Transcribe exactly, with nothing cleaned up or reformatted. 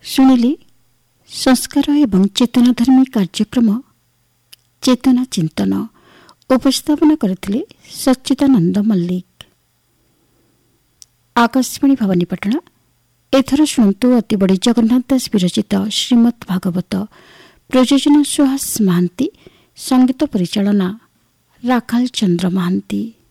ଶୁଣିଲେ ସଂସ୍କାର ଏବଂ ଚେତନାଧର୍ମୀ କାର୍ଯ୍ୟକ୍ରମ ଚେତନା ଚିନ୍ତନ ଉପସ୍ଥାପନ କରିଥିଲେ ସଚ୍ଚିଦାନନ୍ଦ ମଲ୍ଲିକ। ଆକାଶବାଣୀ ଭବାନୀପାଟଣା। ଏଥର ଶୁଣନ୍ତୁ ଅତିବଡ଼ି ଜଗନ୍ନାଥ ଦାସ ବିରଚିତ ଶ୍ରୀମଦ୍ ଭାଗବତ। ପ୍ରଯୋଜନା ସୁହାସ ମହାନ୍ତି। ସଙ୍ଗୀତ ପରିଚାଳନା ରାଖାଲ ଚନ୍ଦ୍ର ମହାନ୍ତି।